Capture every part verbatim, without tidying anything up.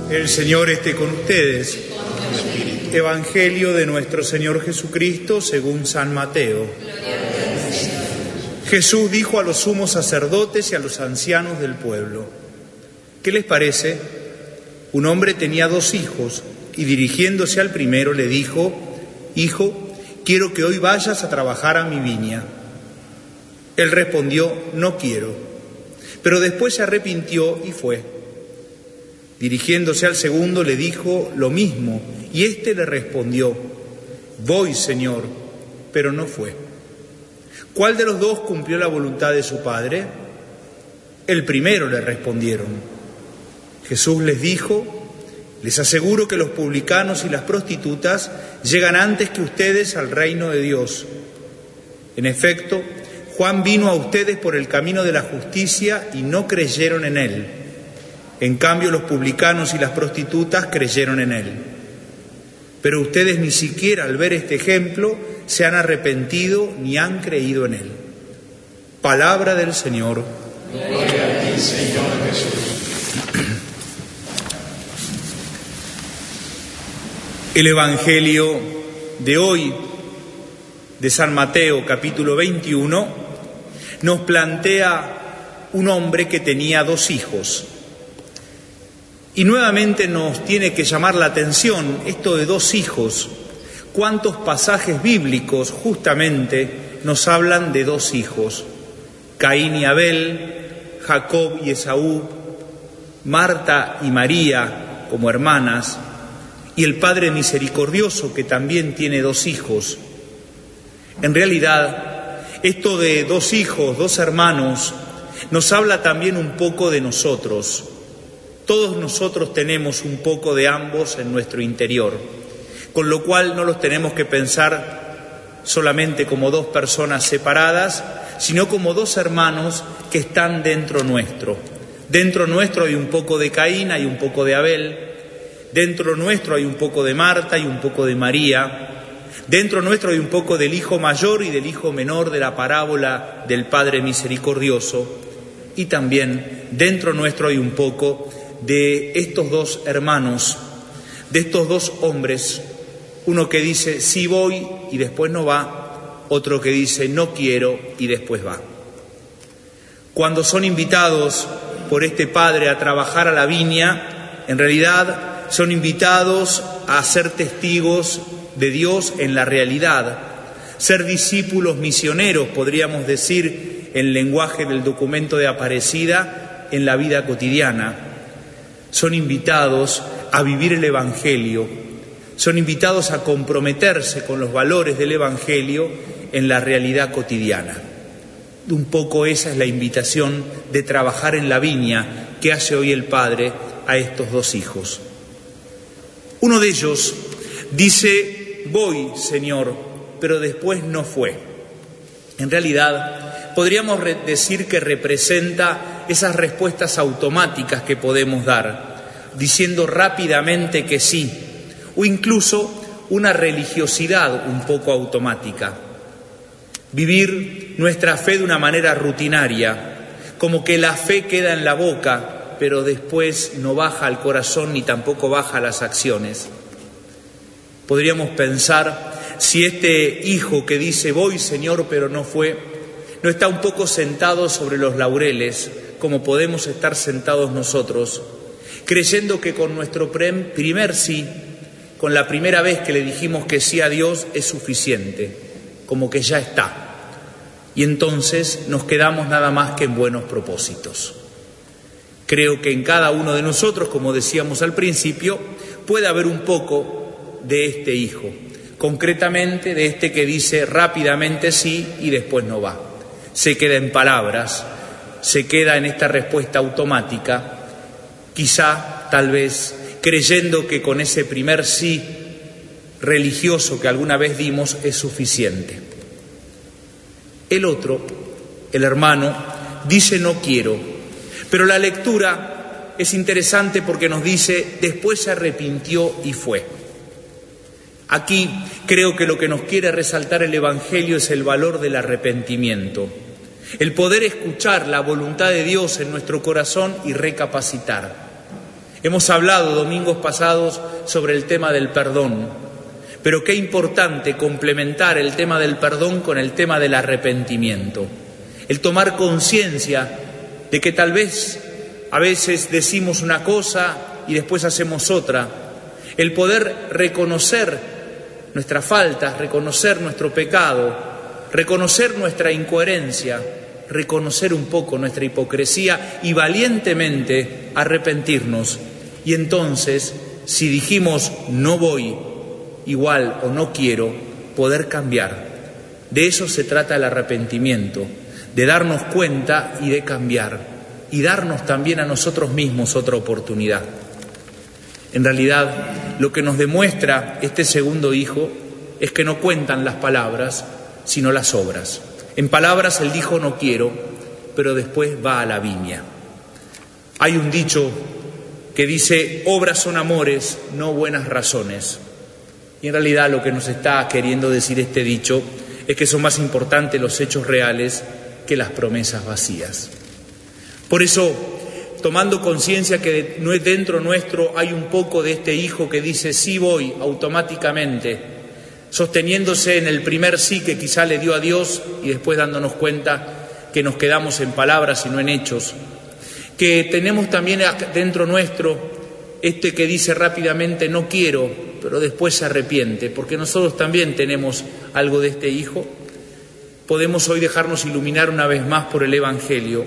El Señor esté con ustedes. Evangelio de nuestro Señor Jesucristo según San Mateo. Jesús dijo a los sumos sacerdotes y a los ancianos del pueblo: ¿qué les parece? Un hombre tenía dos hijos y dirigiéndose al primero le dijo: Hijo, quiero que hoy vayas a trabajar a mi viña. Él respondió: no quiero. Pero después se arrepintió y fue. Dirigiéndose al segundo le dijo lo mismo, y éste le respondió: voy, Señor, pero no fue. ¿Cuál de los dos cumplió la voluntad de su padre? El primero, le respondieron. Jesús les dijo: les aseguro que los publicanos y las prostitutas llegan antes que ustedes al reino de Dios. En efecto, Juan vino a ustedes por el camino de la justicia y no creyeron en él. En cambio, los publicanos y las prostitutas creyeron en él. Pero ustedes ni siquiera al ver este ejemplo se han arrepentido ni han creído en él. Palabra del Señor. Gloria a ti, Señor Jesús. El Evangelio de hoy, de San Mateo, capítulo veintiuno, nos plantea un hombre que tenía dos hijos. Y nuevamente nos tiene que llamar la atención esto de dos hijos. ¿Cuántos pasajes bíblicos justamente nos hablan de dos hijos? Caín y Abel, Jacob y Esaú, Marta y María como hermanas, y el Padre misericordioso que también tiene dos hijos. En realidad, esto de dos hijos, dos hermanos, nos habla también un poco de nosotros. Todos nosotros tenemos un poco de ambos en nuestro interior, con lo cual no los tenemos que pensar solamente como dos personas separadas, sino como dos hermanos que están dentro nuestro. Dentro nuestro hay un poco de Caín, hay un poco de Abel, dentro nuestro hay un poco de Marta y un poco de María, dentro nuestro hay un poco del hijo mayor y del hijo menor de la parábola del Padre misericordioso, y también dentro nuestro hay un poco de estos dos hermanos, de estos dos hombres, uno que dice sí voy y después no va, otro que dice no quiero y después va. Cuando son invitados por este padre a trabajar a la viña, en realidad son invitados a ser testigos de Dios en la realidad, ser discípulos misioneros, podríamos decir en lenguaje del documento de Aparecida, en la vida cotidiana. Son invitados a vivir el Evangelio, son invitados a comprometerse con los valores del Evangelio en la realidad cotidiana. Un poco esa es la invitación de trabajar en la viña que hace hoy el Padre a estos dos hijos. Uno de ellos dice: voy, Señor, pero después no fue. En realidad, podríamos decir que representa esas respuestas automáticas que podemos dar, diciendo rápidamente que sí, o incluso una religiosidad un poco automática. Vivir nuestra fe de una manera rutinaria, como que la fe queda en la boca, pero después no baja al corazón ni tampoco baja a las acciones. Podríamos pensar si este hijo que dice voy, Señor, pero no fue, no está un poco sentado sobre los laureles, como podemos estar sentados nosotros, creyendo que con nuestro primer sí, con la primera vez que le dijimos que sí a Dios, es suficiente, como que ya está. Y entonces nos quedamos nada más que en buenos propósitos. Creo que en cada uno de nosotros, como decíamos al principio, puede haber un poco de este hijo, concretamente de este que dice rápidamente sí y después no va. Se queda en palabras, se queda en esta respuesta automática, quizá, tal vez, creyendo que con ese primer sí religioso que alguna vez dimos es suficiente. El otro, el hermano, dice no quiero, pero la lectura es interesante porque nos dice después se arrepintió y fue. Aquí creo que lo que nos quiere resaltar el Evangelio es el valor del arrepentimiento, el poder escuchar la voluntad de Dios en nuestro corazón y recapacitar. Hemos hablado domingos pasados sobre el tema del perdón, pero qué importante complementar el tema del perdón con el tema del arrepentimiento. El tomar conciencia de que tal vez a veces decimos una cosa y después hacemos otra. El poder reconocer nuestras faltas, reconocer nuestro pecado, reconocer nuestra incoherencia, reconocer un poco nuestra hipocresía y valientemente arrepentirnos. Y entonces, si dijimos no voy, igual o no quiero, poder cambiar. De eso se trata el arrepentimiento, de darnos cuenta y de cambiar, y darnos también a nosotros mismos otra oportunidad. En realidad, lo que nos demuestra este segundo hijo es que no cuentan las palabras, sino las obras. En palabras él dijo no quiero, pero después va a la viña. Hay un dicho que dice, obras son amores, no buenas razones. Y en realidad lo que nos está queriendo decir este dicho es que son más importantes los hechos reales que las promesas vacías. Por eso, tomando conciencia que dentro nuestro hay un poco de este hijo que dice sí voy automáticamente, sosteniéndose en el primer sí que quizá le dio a Dios y después dándonos cuenta que nos quedamos en palabras y no en hechos, que tenemos también dentro nuestro este que dice rápidamente no quiero, pero después se arrepiente, porque nosotros también tenemos algo de este hijo. Podemos hoy dejarnos iluminar una vez más por el Evangelio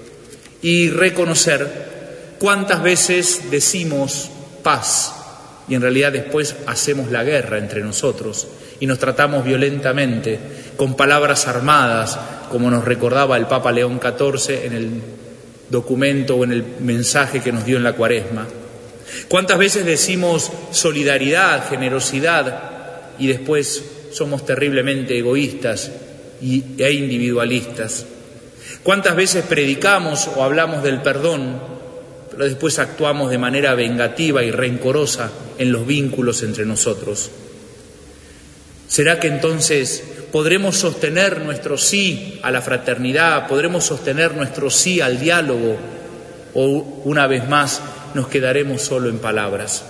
y reconocer cuántas veces decimos paz y en realidad después hacemos la guerra entre nosotros y nos tratamos violentamente con palabras armadas, como nos recordaba el Papa León catorce en el documento o en el mensaje que nos dio en la Cuaresma. ¿Cuántas veces decimos solidaridad, generosidad y después somos terriblemente egoístas e individualistas? ¿Cuántas veces predicamos o hablamos del perdón, pero después actuamos de manera vengativa y rencorosa en los vínculos entre nosotros? ¿Será que entonces podremos sostener nuestro sí a la fraternidad, podremos sostener nuestro sí al diálogo, o una vez más nos quedaremos solo en palabras?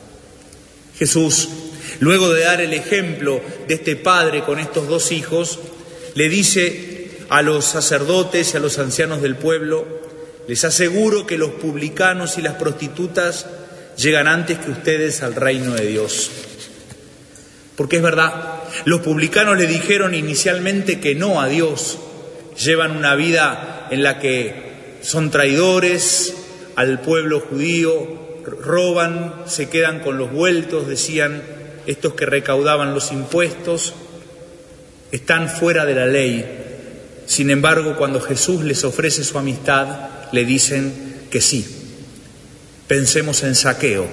Jesús, luego de dar el ejemplo de este padre con estos dos hijos, le dice a los sacerdotes y a los ancianos del pueblo, les aseguro que los publicanos y las prostitutas llegan antes que ustedes al reino de Dios. Porque es verdad, los publicanos le dijeron inicialmente que no a Dios, llevan una vida en la que son traidores al pueblo judío, roban, se quedan con los vueltos, decían estos que recaudaban los impuestos, están fuera de la ley. Sin embargo, cuando Jesús les ofrece su amistad, le dicen que sí. Pensemos en Zaqueo,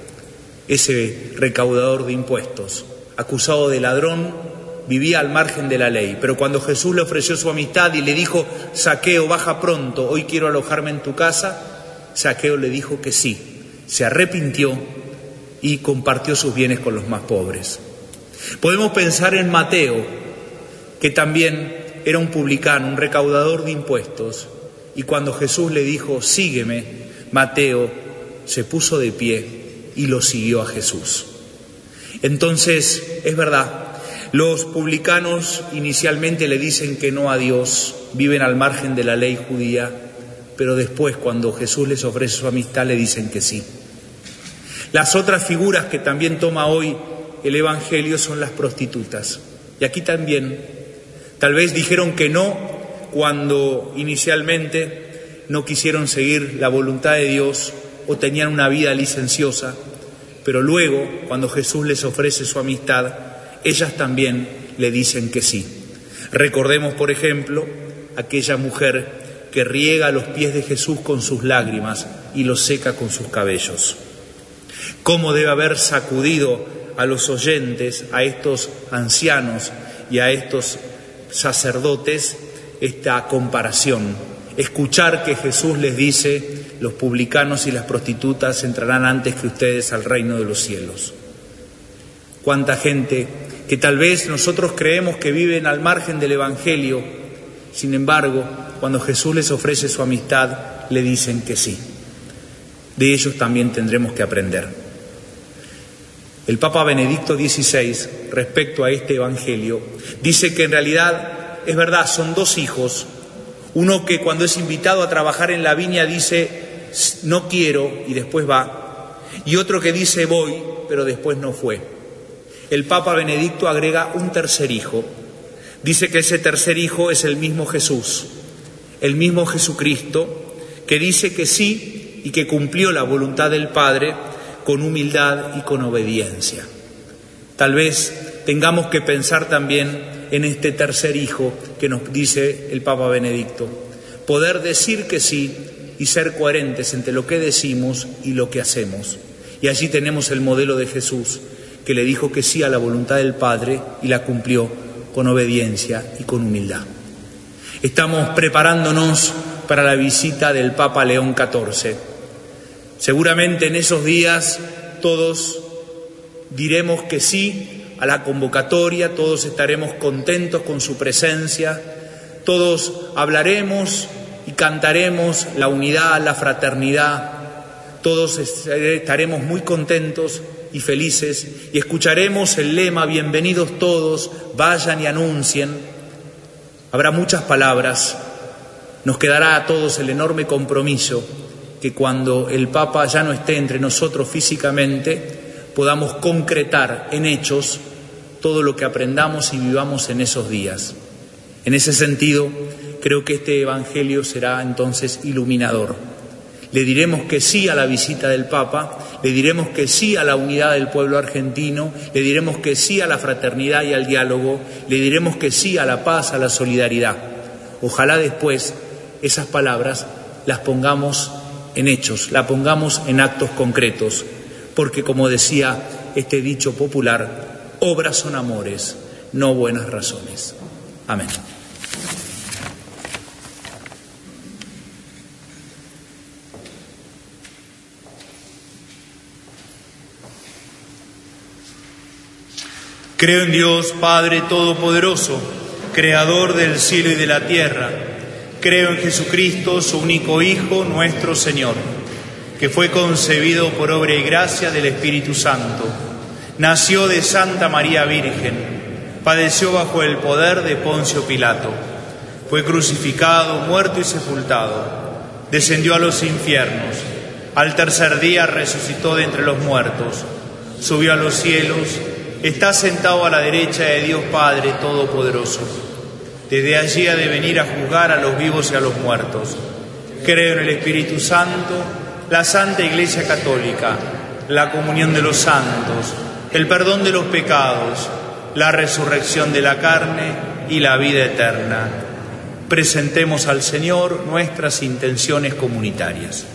ese recaudador de impuestos, acusado de ladrón, vivía al margen de la ley, pero cuando Jesús le ofreció su amistad y le dijo, Zaqueo, baja pronto, hoy quiero alojarme en tu casa, Zaqueo le dijo que sí, se arrepintió y compartió sus bienes con los más pobres. Podemos pensar en Mateo, que también era un publicano, un recaudador de impuestos, y cuando Jesús le dijo, sígueme, Mateo se puso de pie y lo siguió a Jesús. Entonces, es verdad, los publicanos inicialmente le dicen que no a Dios, viven al margen de la ley judía, pero después, cuando Jesús les ofrece su amistad, le dicen que sí. Las otras figuras que también toma hoy el Evangelio son las prostitutas. Y aquí también, tal vez dijeron que no cuando inicialmente no quisieron seguir la voluntad de Dios o tenían una vida licenciosa, pero luego, cuando Jesús les ofrece su amistad, ellas también le dicen que sí. Recordemos, por ejemplo, aquella mujer que riega los pies de Jesús con sus lágrimas y los seca con sus cabellos. ¿Cómo debe haber sacudido a los oyentes, a estos ancianos y a estos sacerdotes esta comparación? Escuchar que Jesús les dice, los publicanos y las prostitutas entrarán antes que ustedes al reino de los cielos. Cuánta gente que tal vez nosotros creemos que viven al margen del Evangelio, sin embargo, cuando Jesús les ofrece su amistad, le dicen que sí. De ellos también tendremos que aprender. El Papa Benedicto dieciséis, respecto a este Evangelio, dice que en realidad, es verdad, son dos hijos. Uno que cuando es invitado a trabajar en la viña dice, no quiero, y después va. Y otro que dice, voy, pero después no fue. El Papa Benedicto agrega un tercer hijo. Dice que ese tercer hijo es el mismo Jesús, el mismo Jesucristo, que dice que sí y que cumplió la voluntad del Padre con humildad y con obediencia. Tal vez tengamos que pensar también en este tercer hijo que nos dice el Papa Benedicto. Poder decir que sí y ser coherentes entre lo que decimos y lo que hacemos. Y allí tenemos el modelo de Jesús, que le dijo que sí a la voluntad del Padre y la cumplió con obediencia y con humildad. Estamos preparándonos para la visita del Papa León catorce. Seguramente en esos días todos diremos que sí a la convocatoria, todos estaremos contentos con su presencia, todos hablaremos y cantaremos la unidad, la fraternidad, todos estaremos muy contentos y felices y escucharemos el lema bienvenidos todos, vayan y anuncien. Habrá muchas palabras, nos quedará a todos el enorme compromiso que cuando el Papa ya no esté entre nosotros físicamente podamos concretar en hechos todo lo que aprendamos y vivamos en esos días. En ese sentido, creo que este Evangelio será entonces iluminador. Le diremos que sí a la visita del Papa, le diremos que sí a la unidad del pueblo argentino, le diremos que sí a la fraternidad y al diálogo, le diremos que sí a la paz, a la solidaridad. Ojalá después esas palabras las pongamos en hechos, las pongamos en actos concretos, porque como decía este dicho popular, obras son amores, no buenas razones. Amén. Creo en Dios, Padre Todopoderoso, Creador del cielo y de la tierra. Creo en Jesucristo, su único Hijo, nuestro Señor, que fue concebido por obra y gracia del Espíritu Santo. Nació de Santa María Virgen, padeció bajo el poder de Poncio Pilato. Fue crucificado, muerto y sepultado. Descendió a los infiernos. Al tercer día resucitó de entre los muertos. Subió a los cielos. Está sentado a la derecha de Dios Padre Todopoderoso. Desde allí ha de venir a juzgar a los vivos y a los muertos. Creo en el Espíritu Santo, la Santa Iglesia Católica, la comunión de los santos, el perdón de los pecados, la resurrección de la carne y la vida eterna. Presentemos al Señor nuestras intenciones comunitarias.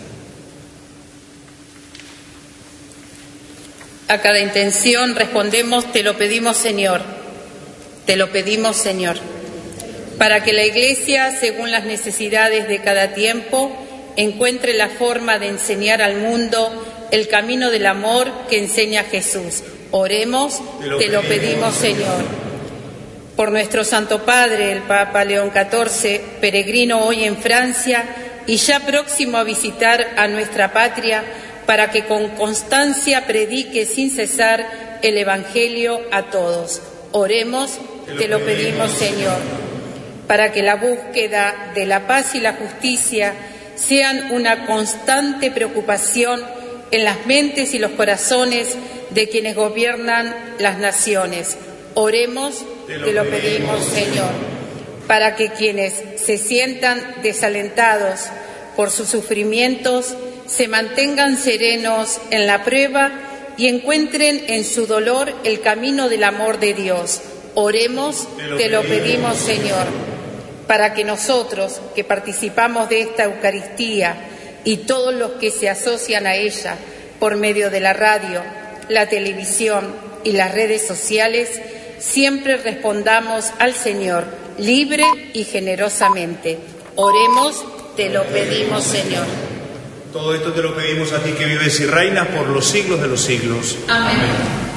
A cada intención respondemos, te lo pedimos, Señor, te lo pedimos, Señor, para que la Iglesia, según las necesidades de cada tiempo, encuentre la forma de enseñar al mundo el camino del amor que enseña Jesús. Oremos, te lo, te lo pedimos, Señor. Por nuestro Santo Padre, el Papa León catorce, peregrino hoy en Francia y ya próximo a visitar a nuestra patria, para que con constancia predique sin cesar el Evangelio a todos. Oremos, te lo, te lo pedimos, Señor, para que la búsqueda de la paz y la justicia sean una constante preocupación en las mentes y los corazones de quienes gobiernan las naciones. Oremos, te lo, te lo pedimos, Señor, para que quienes se sientan desalentados por sus sufrimientos se mantengan serenos en la prueba y encuentren en su dolor el camino del amor de Dios. Oremos, te lo, te lo pedimos, Señor, para que nosotros, que participamos de esta Eucaristía, y todos los que se asocian a ella por medio de la radio, la televisión y las redes sociales, siempre respondamos al Señor libre y generosamente. Oremos, te lo pedimos, Señor. Todo esto te lo pedimos a ti que vives y reinas por los siglos de los siglos. Amén. Amén.